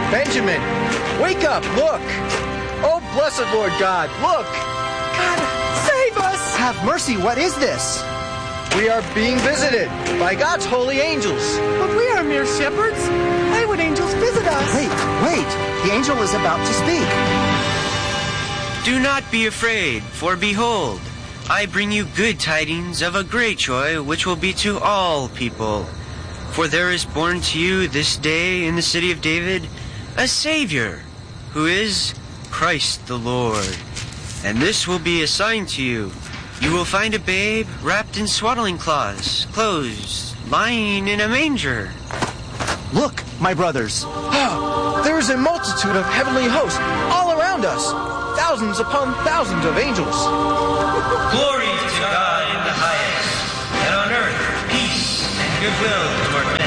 Benjamin, wake up, look. Oh, blessed Lord God, look. God, save us! Have mercy, what is this? We are being visited by God's holy angels. But we are mere shepherds. Why would angels visit us? Wait. The angel is about to speak. Do not be afraid, for behold, I bring you good tidings of a great joy, which will be to all people. For there is born to you this day in the city of David a Savior, who is Christ the Lord. And this will be a sign to you. You will find a babe wrapped in swaddling clothes, lying in a manger. Look, my brothers. There is a multitude of heavenly hosts all around us. Thousands upon thousands of angels. Glory to God in the highest, and on earth peace and goodwill toward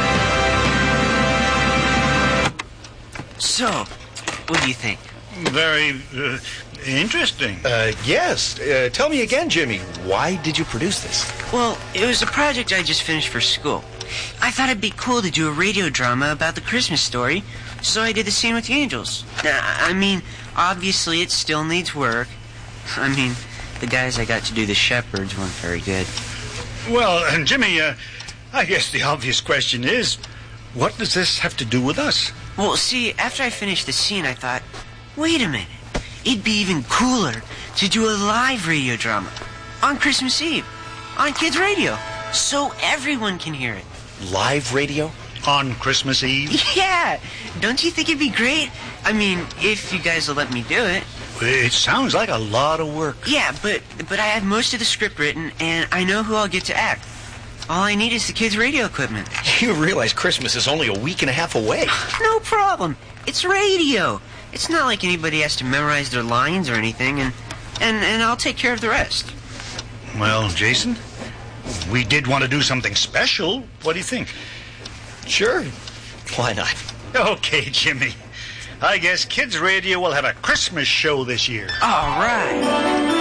men. So, what do you think? Very interesting. Yes. Tell me again, Jimmy. Why did you produce this? Well, it was a project I just finished for school. I thought it'd be cool to do a radio drama about the Christmas story, so I did the scene with the angels. I mean, obviously it still needs work. I mean, the guys I got to do the shepherds weren't very good. Well, Jimmy, I guess the obvious question is, what does this have to do with us? Well, see, after I finished the scene, I thought, wait a minute. It'd be even cooler to do a live radio drama on Christmas Eve on Kids Radio so everyone can hear it. Live radio? On Christmas Eve? Yeah! Don't you think it'd be great? I mean, if you guys will let me do it. It sounds like a lot of work. Yeah, but I have most of the script written, and I know who I'll get to act. All I need is the kids' radio equipment. You realize Christmas is only a week and a half away. No problem. It's radio. It's not like anybody has to memorize their lines or anything, and I'll take care of the rest. Well, Jason, we did want to do something special. What do you think? Sure. Why not? Okay, Jimmy. I guess Kids Radio will have a Christmas show this year. All right.